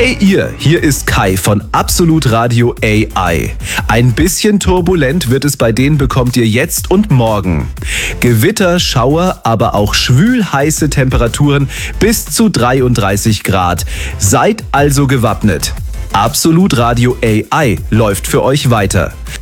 Hey ihr, hier ist Kai von Absolut Radio AI. Ein bisschen turbulent wird es bei denen bekommt ihr jetzt und morgen. Gewitter, Schauer, aber auch schwülheiße Temperaturen bis zu 33 Grad. Seid also gewappnet. Absolut Radio AI läuft für euch weiter.